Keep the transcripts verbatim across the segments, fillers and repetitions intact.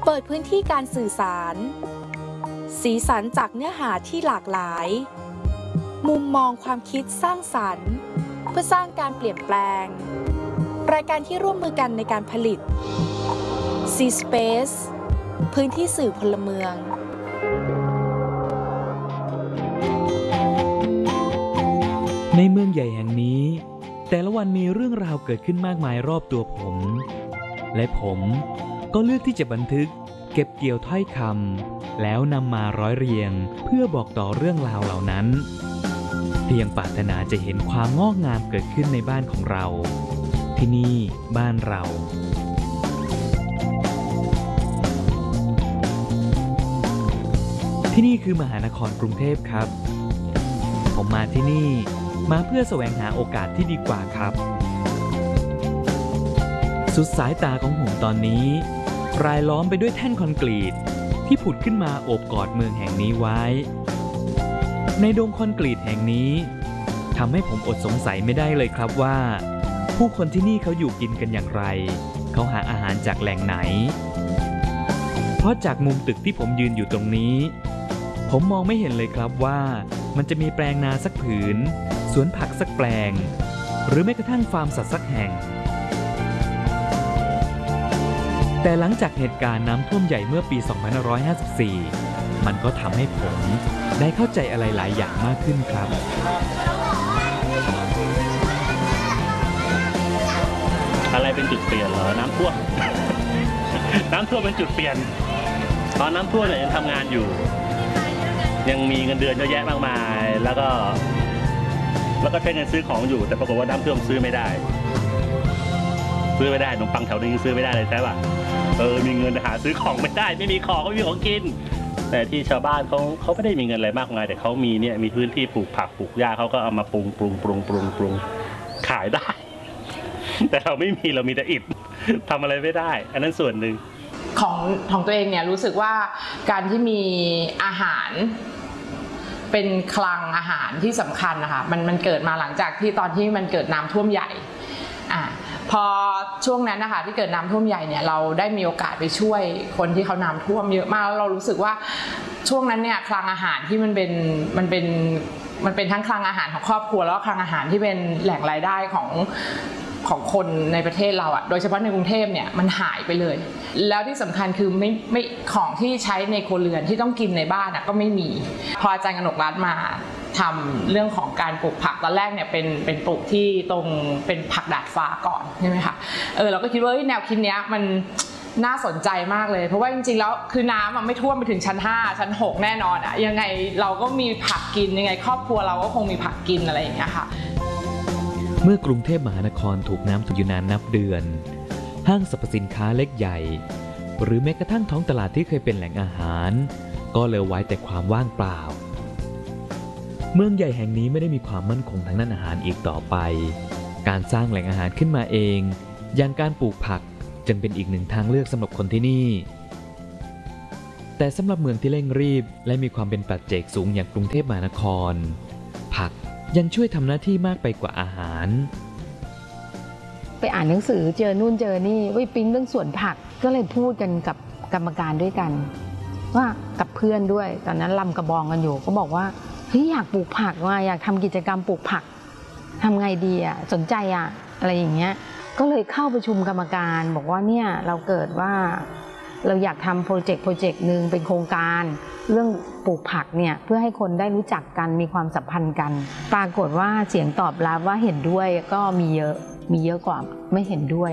ปิดพื้นที่การสื่อสารสีสันจากเนื้อหาที่หลากหลายมุมมองความคิดสร้างสรรค์เพื่อสร้างการเปลี่ยนแปลงรายการที่ร่วมมือกันในการผลิต C-Space พื้นที่สื่อพลเมืองในเมืองใหญ่แห่งนี้แต่ละวันมีเรื่องราวเกิดขึ้นมากมายรอบตัวผมและผมก็เลือกที่จะบันทึกเก็บเกี่ยวถ้อยคำแล้วนำมาร้อยเรียงเพื่อบอกต่อเรื่องราวเหล่านั้นเพียงปรารถนาจะเห็นความงอกงามเกิดขึ้นในบ้านของเราที่นี่บ้านเราที่นี่คือมหานครกรุงเทพครับผมมาที่นี่มาเพื่อแสวงหาโอกาสที่ดีกว่าครับสุดสายตาของผมตอนนี้รายล้อมไปด้วยแท่นคอนกรีตที่ผุดขึ้นมาโอบกอดเมืองแห่งนี้ไว้ในดงคอนกรีตแห่งนี้ทำให้ผมอดสงสัยไม่ได้เลยครับว่าผู้คนที่นี่เขาอยู่กินกันอย่างไรเขาหาอาหารจากแหล่งไหนเพราะจากมุมตึกที่ผมยืนอยู่ตรงนี้ผมมองไม่เห็นเลยครับว่ามันจะมีแปลงนาสักผืนสวนผักสักแปลงหรือแม้กระทั่งฟาร์มสัตว์สักแห่งแต่หลังจากเหตุการณ์น้ำท่วมใหญ่เมื่อปี สองพันห้าร้อยห้าสิบสี่ มันก็ทำให้ผมได้เข้าใจอะไรหลายอย่างมากขึ้นครับอะไรเป็นจุดเปลี่ยนเหรอน้ำท่วม น้ำท่วมเป็นจุดเปลี่ยนตอนน้ำท่วมเนี่ยยังทำงานอยู่ยังมีเงินเดือนเยอะแยะมากมายแล้วก็แล้วก็ใช้เงินซื้อของอยู่แต่ปรากฏว่าน้ำท่วมซื้อไม่ได้ซื้อไม่ได้ขนมปังแถวนี้ซื้อไม่ได้เลยใช่ป่ะเออมีเงินหาซื้อของไม่ได้ไม่มีของไม่มีของกินแต่ที่ชาวบ้านเขาเขาไม่ได้มีเงินอะไรมากมายแต่เขามีเนี่ยมีพื้นที่ปลูกผักปลูกหญ้าเขาก็เอามาปรุงปรุงปรุงปรุงปรุงขายได้แต่เราไม่มีเรามีแต่อิฐทำอะไรไม่ได้อันนั้นส่วนหนึ่งของของตัวเองเนี่ยรู้สึกว่าการที่มีอาหารเป็นคลังอาหารที่สำคัญนะคะมันมันเกิดมาหลังจากที่ตอนที่มันเกิดน้ำท่วมใหญ่อ่ะพอช่วงนั้นนะคะที่เกิดน้ำท่วมใหญ่เนี่ยเราได้มีโอกาสไปช่วยคนที่เขาน้ำท่วมเยอะมากแล้วเรารู้สึกว่าช่วงนั้นเนี่ยคลังอาหารที่มันเป็นมันเป็นมันเป็นทั้งคลังอาหารของครอบครัวแล้วก็คลังอาหารที่เป็นแหล่งรายได้ของของคนในประเทศเราอ่ะโดยเฉพาะในกรุงเทพเนี่ยมันหายไปเลยแล้วที่สำคัญคือไม่ไม่ของที่ใช้ในครัวเรือนที่ต้องกินในบ้านอ่ะก็ไม่มีพออาจารย์กนกรัตน์มาทำเรื่องของการปลูกผักตอนแรกเนี่ยเป็นเป็นปลูกที่ตรงเป็นผักดาดฟ้าก่อนใช่ไหมคะเออเราก็คิดว่าแนวคิดเนี้ยมันน่าสนใจมากเลยเพราะว่าจริงๆแล้วคือน้ำไม่ท่วมไปถึงชั้นห้าชั้นหกแน่นอนอ่ะยังไงเราก็มีผักกินยังไงครอบครัวเราก็คงมีผักกินอะไรอย่างเงี้ยค่ะเมื่อกรุงเทพมหานครถูกน้ำท่วมอยู่นานนับเดือนห้างสรรพสินค้าเล็กใหญ่หรือแม้กระทั่งท้องตลาดที่เคยเป็นแหล่งอาหารก็เหลือไว้แต่ความว่างเปล่าเมืองใหญ่แห่งนี้ไม่ได้มีความมั่นคงทางด้านอาหารอีกต่อไปการสร้างแหล่งอาหารขึ้นมาเองอย่างการปลูกผักจึงเป็นอีกหนึ่งทางเลือกสำหรับคนที่นี่แต่สำหรับเมืองที่เร่งรีบและมีความเป็นปัจเจกสูงอย่างกรุงเทพมหานครผักยังช่วยทำหน้าที่มากไปกว่าอาหารไปอ่านหนังสือเจอนู่นเจอนี่วิปิ๊งเรื่องสวนผักก็เลยพูดกันกับกรรมการด้วยกันว่ากับเพื่อนด้วยตอนนั้นลำกระบองกันอยู่ก็บอกว่าเฮ้ยอยากปลูกผักว่ะอยากทำกิจกรรมปลูกผักทำไงดีอ่ะสนใจอ่ะอะไรอย่างเงี้ยก็เลยเข้าประชุมกรรมการบอกว่าเนี่ยเราเกิดว่าเราอยากทำโปรเจกต์โปรเจกต์หนึ่งเป็นโครงการเรื่องปลูกผักเนี่ยเพื่อให้คนได้รู้จักกันมีความสัมพันธ์กันปรากฏว่าเสียงตอบรับว่าเห็นด้วยก็มีเยอะมีเยอะกว่าไม่เห็นด้วย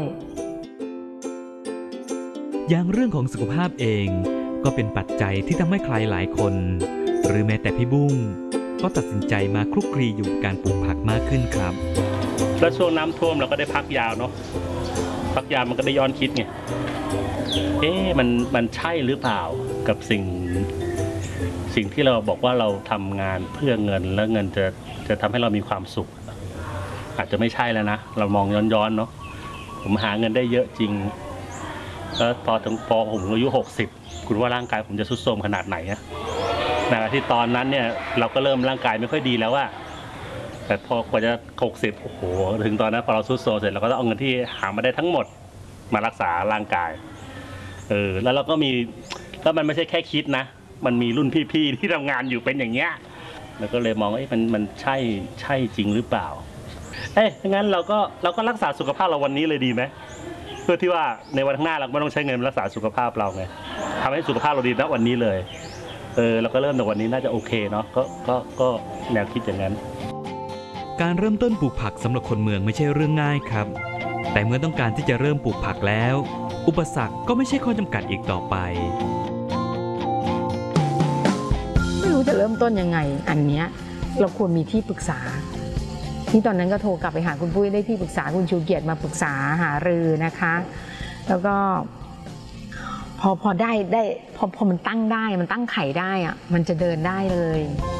อย่างเรื่องของสุขภาพเองก็เป็นปัจจัยที่ทำให้ใครหลายคนหรือแม้แต่พี่บุ้งก็ตัดสินใจมาคลุกคลีอยู่การปลูกผักมากขึ้นครับแล้วช่วงน้ำท่วมเราก็ได้พักยาวเนาะพักยาวมันก็ได้ย้อนคิดไงเอ๊ะมันมันใช่หรือเปล่ากับสิ่งสิ่งที่เราบอกว่าเราทำงานเพื่อเงินแล้วเงินจะจะทำให้เรามีความสุขอาจจะไม่ใช่แล้วนะเรามองย้อนๆเนาะผมหาเงินได้เยอะจริงแล้วพอถึงพอผมอายุหกสิบคุณว่าร่างกายผมจะทรุดโทรมขนาดไหนอะนะที่ตอนนั้นเนี่ยเราก็เริ่มร่างกายไม่ค่อยดีแล้วว่าแต่พอกว่าจะหกสิบโอ้โหถึงตอนนั้นพอเราทรุดโทรมเสร็จเราก็ต้องเอาเงินที่หามาได้ทั้งหมดมารักษาร่างกายเออแล้วเราก็มีแล้วมันไม่ใช่แค่คิดนะมันมีรุ่นพี่ๆที่ทำงานอยู่เป็นอย่างเงี้ยแล้วก็เลยมองว่ามันมันใช่ใช่จริงหรือเปล่าเอ๊ะงั้นเราก็เราก็รักษาสุขภาพเราวันนี้เลยดีไหมเพื่อที่ว่าในวันข้างหน้าเราไม่ต้องใช้เงินรักษาสุขภาพเราไงทำให้สุขภาพเราดีณวันนี้เลยเออเราก็เริ่มในวันนี้น่าจะโอเคเนาะก็ก็ก็แนวคิดอย่างนั้นการเริ่มต้นปลูกผักสำหรับคนเมืองไม่ใช่เรื่องง่ายครับแต่เมื่อต้องการที่จะเริ่มปลูกผักแล้วอุปสรรคก็ไม่ใช่ข้อจำกัดอีกต่อไปไม่รู้จะเริ่มต้นยังไงอันเนี้ยเราควรมีที่ปรึกษาที่ตอนนั้นก็โทรกลับไปหาคุณปุ้ยได้ที่ปรึกษาคุณชูเกียรติมาปรึกษาหารือนะคะแล้วก็พอพอได้ได้พอพอมันตั้งได้มันตั้งไข่ได้อะมันจะเดินได้เลย